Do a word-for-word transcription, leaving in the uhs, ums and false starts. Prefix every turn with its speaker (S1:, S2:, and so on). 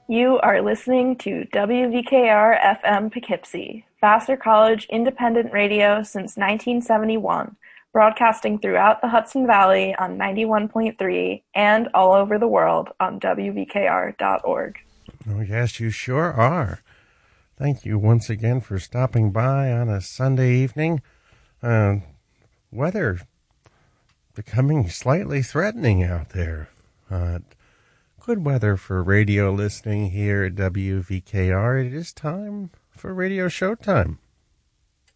S1: You are listening to W V K R F M Poughkeepsie, Vassar College independent radio since nineteen seventy-one, broadcasting throughout the Hudson Valley on ninety-one point three and all over the world on W V K R dot org.
S2: Oh, yes, you sure are. Thank you once again for stopping by on a Sunday evening. Uh, weather becoming slightly threatening out there. Uh, good weather for radio listening here at W V K R. It is time for Radio Showtime.